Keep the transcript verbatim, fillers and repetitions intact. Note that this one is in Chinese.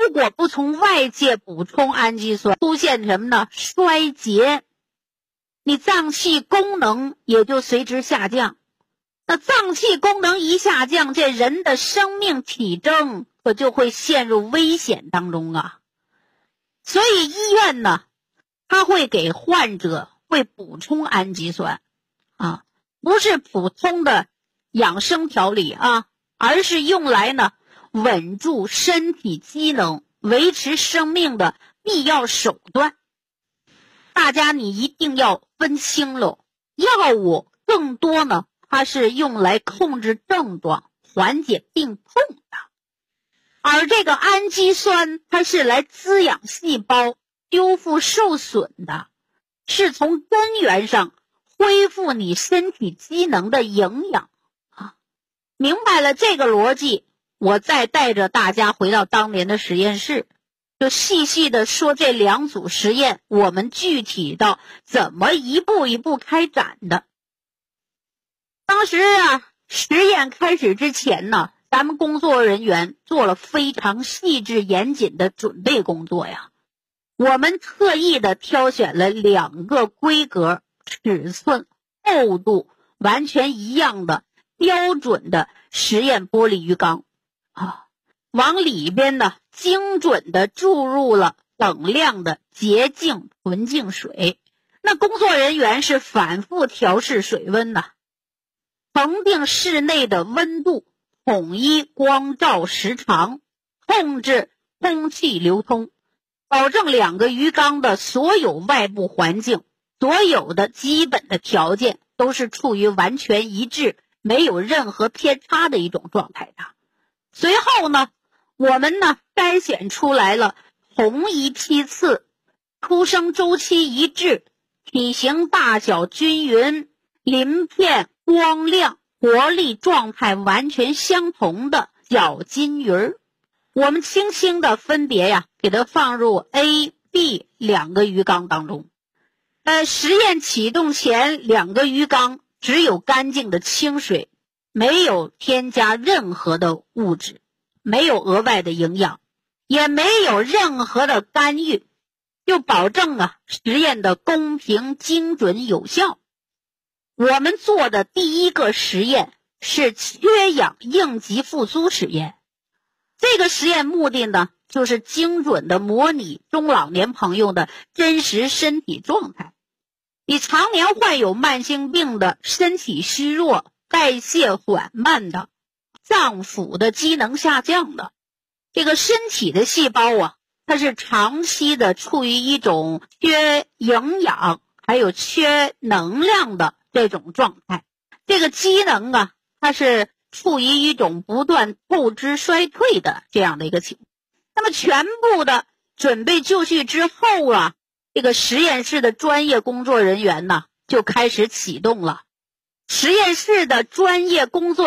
如果不从外界补充氨基酸，出现什么呢？衰竭，你脏器功能也就随之下降。那脏器功能一下降，这人的生命体征可就会陷入危险当中啊。所以医院呢，他会给患者会补充氨基酸啊，不是普通的养生调理啊，而是用来呢稳住身体机能、维持生命的必要手段。大家你一定要分清喽，药物更多呢，它是用来控制症状、缓解病痛的，而这个氨基酸它是来滋养细胞、修复受损的，是从根源上恢复你身体机能的营养啊！明白了这个逻辑，我再带着大家回到当年的实验室，就细细的说这两组实验，我们具体到怎么一步一步开展的。当时啊，实验开始之前呢，咱们工作人员做了非常细致严谨的准备工作呀。我们特意的挑选了两个规格、尺寸、厚度完全一样的标准的实验玻璃鱼缸啊，往里边呢精准的注入了等量的洁净纯净水。那工作人员是反复调试水温的，恒定室内的温度，统一光照时长，控制空气流通，保证两个鱼缸的所有外部环境，所有的基本的条件都是处于完全一致，没有任何偏差的一种状态的。随后呢，我们呢筛选出来了同一批次，出生周期一致，体型大小均匀，鳞片光亮，活力状态完全相同的小金鱼儿。我们轻轻的分别呀，给它放入 A、B 两个鱼缸当中。呃，实验启动前，两个鱼缸只有干净的清水，没有添加任何的物质，没有额外的营养，也没有任何的干预，就保证啊实验的公平、精准、有效。我们做的第一个实验是缺氧应急复苏实验。这个实验目的呢，就是精准的模拟中老年朋友的真实身体状态。你常年患有慢性病的、身体虚弱、代谢缓慢的、脏腑的机能下降的，这个身体的细胞啊，它是长期的处于一种缺营养还有缺能量的这种状态。这个机能啊，它是处于一种不断透支衰退的这样的一个情况。那么全部的准备就绪之后啊，这个实验室的专业工作人员呢就开始启动了。实验室的专业工作